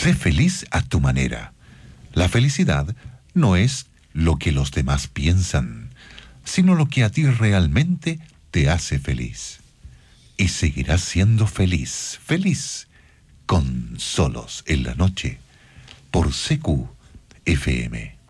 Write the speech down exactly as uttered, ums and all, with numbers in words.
Sé feliz a tu manera. La felicidad no es lo que los demás piensan, sino lo que a ti realmente te hace feliz. Y seguirás siendo feliz, feliz, con Solos en la Noche, por C Q F M.